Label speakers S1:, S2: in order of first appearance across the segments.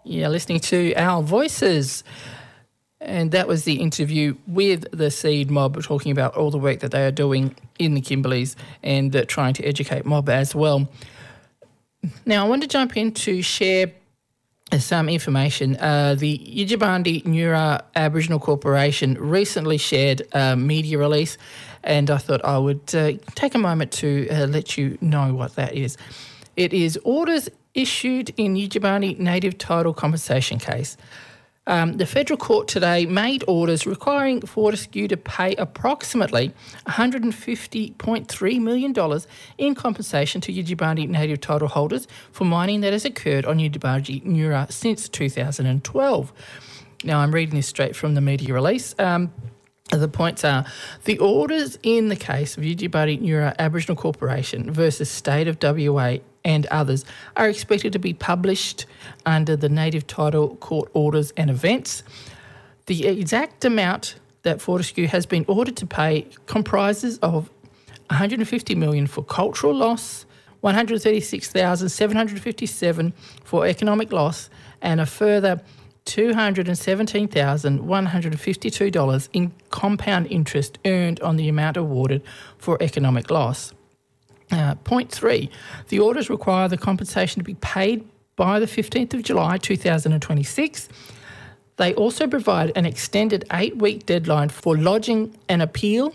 S1: Yeah, listening to Our Voices. And that was the interview with the Seed Mob, talking about all the work that they are doing in the Kimberleys and trying to educate mob as well. Now, I want to jump in to share some information. The Yijibandi Nura Aboriginal Corporation recently shared a media release, and I thought I would take a moment to let you know what that is. It is orders issued in Yijibandi Native Title Compensation case. The federal court today made orders requiring Fortescue to pay approximately $150.3 million in compensation to Yijibandi native title holders for mining that has occurred on Yijibandi Nura since 2012. Now, I'm reading this straight from the media release. The points are, the orders in the case of Yijibandi Nura Aboriginal Corporation versus State of WA and others are expected to be published under the Native Title Court orders and events. The exact amount that Fortescue has been ordered to pay comprises of $150 million for cultural loss, $136,757 for economic loss, and a further $217,152 in compound interest earned on the amount awarded for economic loss. Point 3, the orders require the compensation to be paid by the 15th of July 2026. They also provide an extended 8-week deadline for lodging an appeal,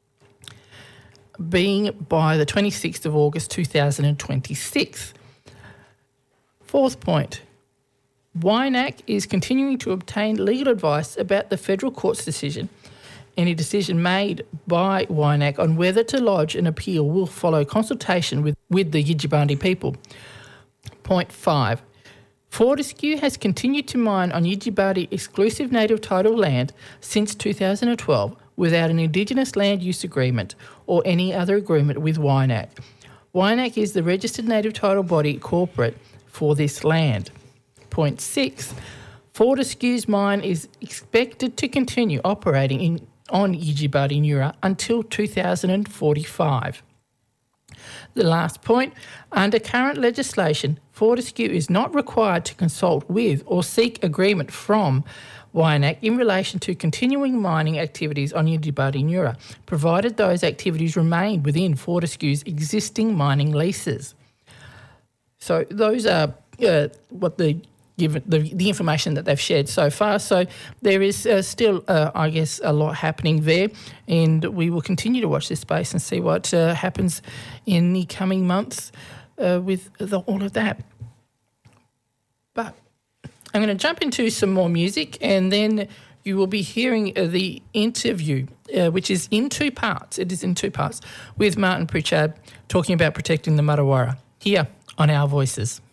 S1: being by the 26th of August 2026. Fourth point, WINAC is continuing to obtain legal advice about the federal court's decision. Any decision made by WINAC on whether to lodge an appeal will follow consultation with the Yijibandi people. Point 5. Fortescue has continued to mine on Yijibandi exclusive native title land since 2012 without an Indigenous land use agreement or any other agreement with WINAC. WINAC is the registered native title body corporate for this land. Point 6. Fortescue's mine is expected to continue operating on Yijibandi Nura until 2045. The last point, under current legislation, Fortescue is not required to consult with or seek agreement from WINAC in relation to continuing mining activities on Yijibandi Nura, provided those activities remain within Fortescue's existing mining leases. So those are what the information that they've shared so far. So there is still, I guess, a lot happening there, and we will continue to watch this space and see what happens in the coming months with all of that. But I'm going to jump into some more music, and then you will be hearing the interview, which is in 2 parts. It is in 2 parts, with Martin Pritchard talking about protecting the Murra Warra here on Our Voices.